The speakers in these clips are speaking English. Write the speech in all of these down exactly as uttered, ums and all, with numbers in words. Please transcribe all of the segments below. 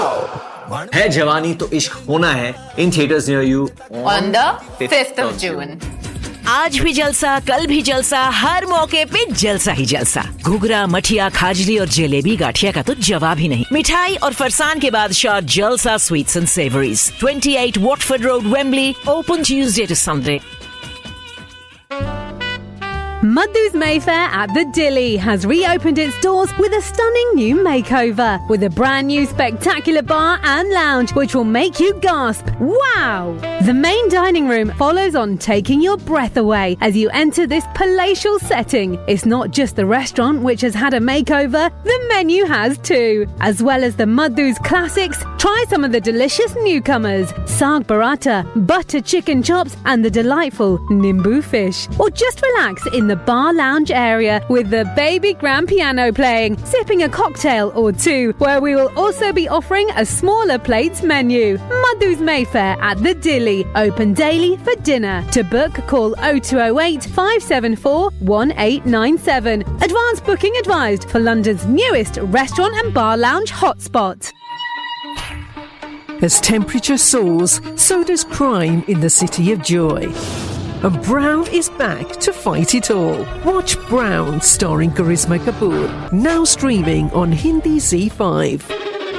है जवानी तो इश्क होना है in theaters near you on the fifth of June. आज भी जलसा, कल भी जलसा, हर मौके पे जलसा ही जलसा। घुघरा, मठिया, खाजली और जलेबी गाठिया का तो जवाब ही नहीं। मिठाई और फरसान के बादशाह जलसा sweets and savouries, twenty-eight Watford Road, Wembley, open Tuesday to Sunday. Madhu's Mayfair at the Dilly has reopened its doors with a stunning new makeover, with a brand new spectacular bar and lounge which will make you gasp, wow! The main dining room follows on, taking your breath away as you enter this palatial setting. It's not just the restaurant which has had a makeover, the menu has too. As well as the Madhu's classics, try some of the delicious newcomers, saag paratha, butter chicken chops and the delightful nimbu fish. Or just relax in the bar lounge area with the baby grand piano playing, sipping a cocktail or two, where we will also be offering a smaller plates menu. Madhu's Mayfair at the Dilly, open daily for dinner. To book, call oh two oh eight, five seven four, one eight nine seven. Advance booking advised for London's newest restaurant and bar lounge hotspot. As temperature soars, so does crime in the City of Joy. And Brown is back to fight it all. Watch Brown, starring Karisma Kapoor, now streaming on Hindi Z five.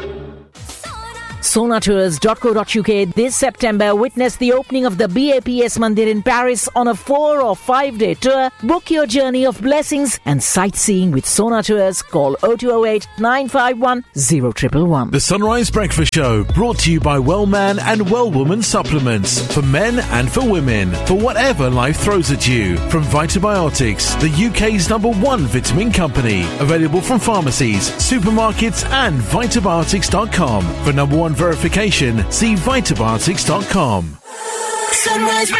Sona Tours dot co dot uk this September witness the opening of the B A P S Mandir in Paris on a four or five day tour. Book your journey of blessings and sightseeing with Sona Tours. Call oh two oh eight, nine five one, oh one one one. The Sunrise Breakfast Show, brought to you by Wellman and Wellwoman Supplements, for men and for women, for whatever life throws at you. From Vitabiotics, the U K's number one vitamin company. Available from pharmacies, supermarkets and vitabiotics dot com. For number one verification, see vitabiotics dot com. Sunrise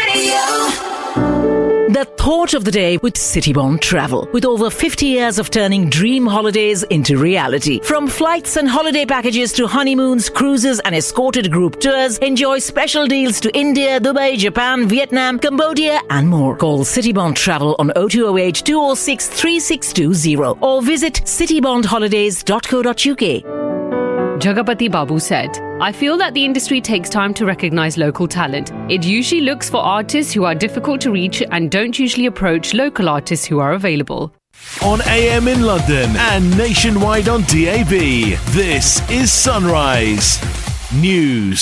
Radio. The thought of the day with Citybond Travel. With over fifty years of turning dream holidays into reality. From flights and holiday packages to honeymoons, cruises and escorted group tours, enjoy special deals to India, Dubai, Japan, Vietnam, Cambodia and more. Call Citybond Travel on oh two oh eight, two oh six, three six two oh or visit citybond holidays dot co dot uk. Jagapati Babu said, I feel that the industry takes time to recognise local talent. It usually looks for artists who are difficult to reach and don't usually approach local artists who are available. On A M in London and nationwide on D A B, this is Sunrise News.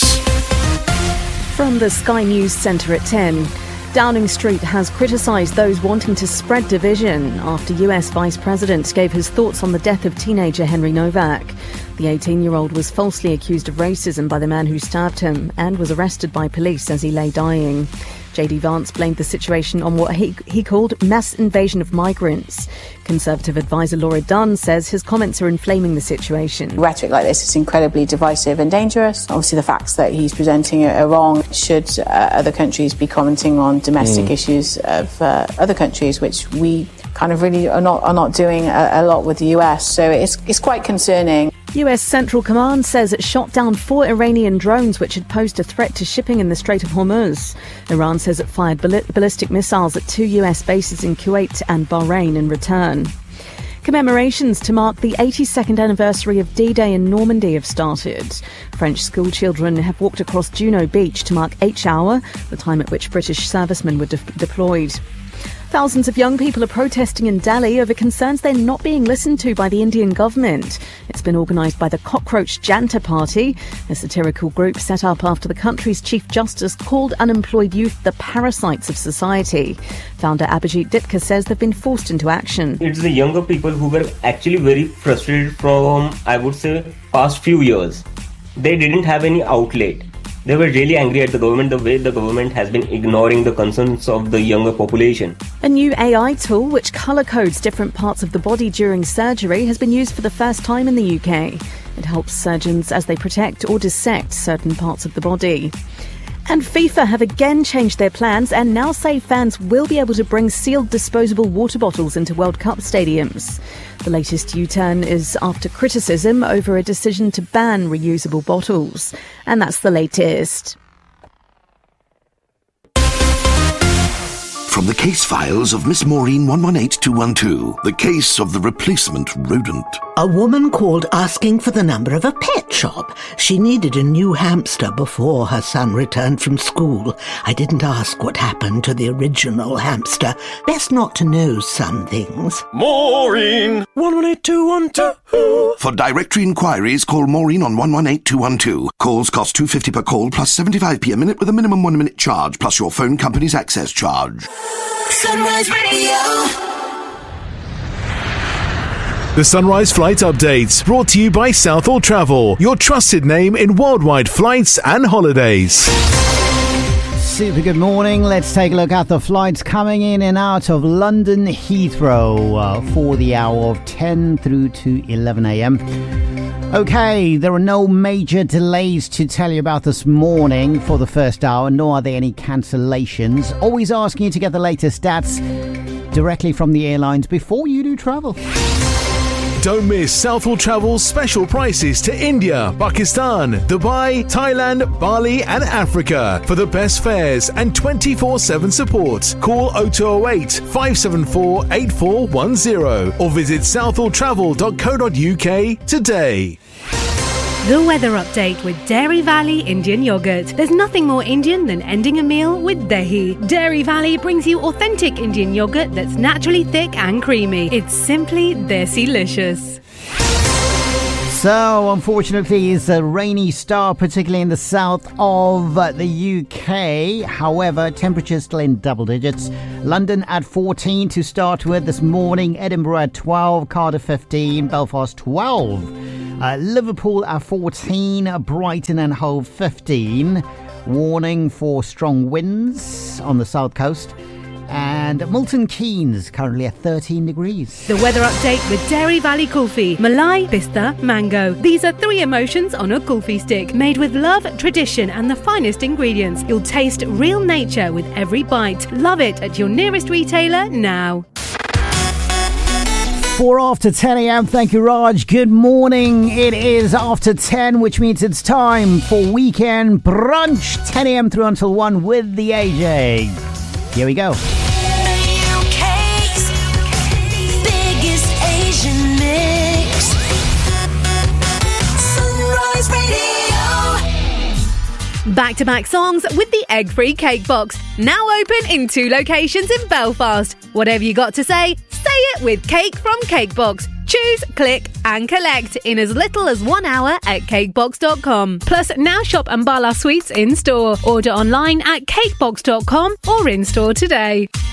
From the Sky News Centre at ten. Downing Street has criticised those wanting to spread division after U S Vice President gave his thoughts on the death of teenager Henry Novak. The eighteen-year-old was falsely accused of racism by the man who stabbed him and was arrested by police as he lay dying. J D Vance blamed the situation on what he, he called mass invasion of migrants. Conservative advisor Laura Dunn says his comments are inflaming the situation. Rhetoric like this is incredibly divisive and dangerous. Obviously the facts that he's presenting are wrong. Should uh, other countries be commenting on domestic mm. issues of uh, other countries, which we kind of really are not are not doing a, a lot with the U S. So it's it's quite concerning. U S Central Command says it shot down four Iranian drones which had posed a threat to shipping in the Strait of Hormuz. Iran says it fired ball- ballistic missiles at two U S bases in Kuwait and Bahrain in return. Commemorations to mark the eighty-second anniversary of D-Day in Normandy have started. French schoolchildren have walked across Juno Beach to mark H hour, the time at which British servicemen were de- deployed. Thousands of young people are protesting in Delhi over concerns they're not being listened to by the Indian government. It's been organised by the Cockroach Janta Party, a satirical group set up after the country's Chief Justice called unemployed youth the parasites of society. Founder Abhijit Ditka says they've been forced into action. It's the younger people who were actually very frustrated from, I would say, past few years. They didn't have any outlet. They were really angry at the government, the way the government has been ignoring the concerns of the younger population. A new A I tool which colour codes different parts of the body during surgery has been used for the first time in the U K. It helps surgeons as they protect or dissect certain parts of the body. And FIFA have again changed their plans and now say fans will be able to bring sealed disposable water bottles into World Cup stadiums. The latest U-turn is after criticism over a decision to ban reusable bottles. And that's the latest. from the case files of Miss Maureen one one eight two one two, the case of the replacement rodent. A woman called asking for the number of a pet shop. She needed a new hamster before her son returned from school. I didn't ask what happened to the original hamster. Best not to know some things. Maureen one one eight two one two. For directory inquiries, call Maureen on one one eight two one two. Calls cost two pounds fifty per call plus seventy-five p a minute with a minimum one minute charge plus your phone company's access charge. Sunrise Radio. The Sunrise Flight Update, brought to you by Southall Travel, your trusted name in worldwide flights and holidays. Super good morning. Let's take a look at the flights coming in and out of London Heathrow uh, for the hour of ten through to eleven a m. Okay, there are no major delays to tell you about this morning for the first hour, nor are there any cancellations. Always asking you to get the latest stats directly from the airlines before you do travel. Don't miss Southall Travel's special prices to India, Pakistan, Dubai, Thailand, Bali and Africa for the best fares and twenty-four seven support. Call oh two oh eight, five seven four, eight four one oh or visit southall travel dot co dot u k today. The weather update with Dairy Valley Indian Yogurt. There's nothing more Indian than ending a meal with dahi. Dairy Valley brings you authentic Indian yogurt that's naturally thick and creamy. It's simply desi-licious. So, unfortunately, it's a rainy start, particularly in the south of uh, the U K. However, temperatures still in double digits. London at fourteen to start with this morning. Edinburgh at twelve. Cardiff fifteen. Belfast twelve. Uh, Liverpool at fourteen. Brighton and Hove fifteen. Warning for strong winds on the south coast. And Milton Keynes currently at thirteen degrees. The weather update with Dairy Valley Kulfi. Malai, pista, mango. These are three emotions on a kulfi stick, made with love, tradition and the finest ingredients. You'll taste real nature with every bite. Love it at your nearest retailer now. Four after ten a m. Thank you, Raj. Good morning. It is after ten, which means it's time for weekend brunch. ten a m through until one with the A J. Here we go. Back-to-back songs with the egg-free cake box. Now open in two locations in Belfast. Whatever you got to say, say it with Cake from Cakebox. Choose, click and collect in as little as one hour at cakebox dot com. Plus, now shop Ambala Sweets in-store. Order online at cakebox dot com or in-store today.